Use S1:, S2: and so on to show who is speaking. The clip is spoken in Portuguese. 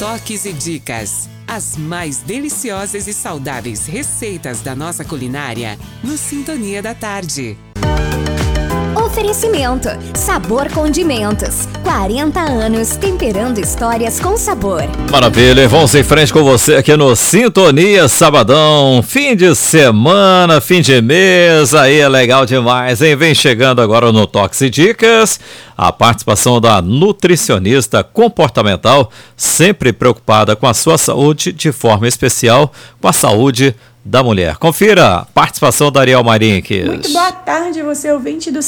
S1: Toques e dicas. As mais deliciosas e saudáveis receitas da nossa culinária no Sintonia da Tarde.
S2: Oferecimento: Sabor Condimentos. 40 anos temperando histórias com sabor.
S3: Maravilha, vamos em frente com você aqui no Sintonia Sabadão. Fim de semana, fim de mês, aí é legal demais, hein? Vem chegando agora no Toques e Dicas a participação da nutricionista comportamental, sempre preocupada com a sua saúde, de forma especial com a saúde da mulher. Confira a participação da Ariel Marinques.
S4: Muito boa tarde, você ouvinte do